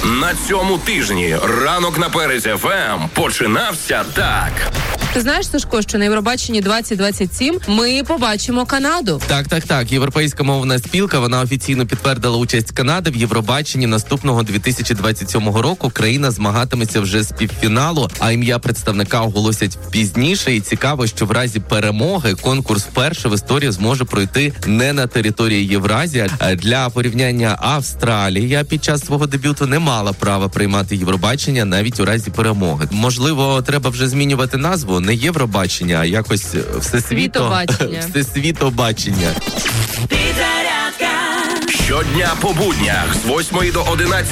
На цьому тижні ранок на Перезі ФМ починався так. Ти знаєш, Сашко, що на Євробаченні 2027 ми побачимо Канаду? Так. Європейська мовна спілка, вона офіційно підтвердила участь Канади в Євробаченні наступного 2027 року. Країна змагатиметься вже з півфіналу, а ім'я представника оголосять пізніше. І цікаво, що в разі перемоги конкурс вперше в історії зможе пройти не на території Євразії. Для порівняння, Австралія під час свого дебюту не мала права приймати Євробачення навіть у разі перемоги. Можливо, треба вже змінювати назву. Не Євробачення, а якось всесвітобачення. Щодня по буднях з 8 до 11